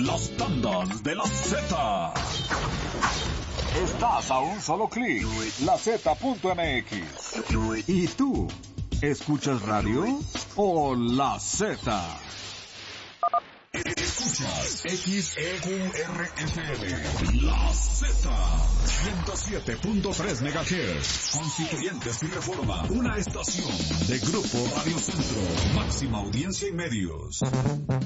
Las tandas de la Z. Estás a un solo clic. LaZ.mx. ¿Y tú? ¿Escuchas radio o la Z? Escuchas XEQRFM, la Z, 107.3 MHz, Constituyentes y Reforma, una estación de Grupo Radio Centro, máxima audiencia y medios.